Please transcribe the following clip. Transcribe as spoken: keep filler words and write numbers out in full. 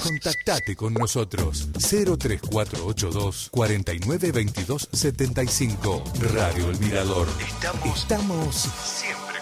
Contactate con nosotros. cero tres cuatro ocho dos, cuatro nueve dos dos siete cinco. Radio El Mirador. Estamos, Estamos siempre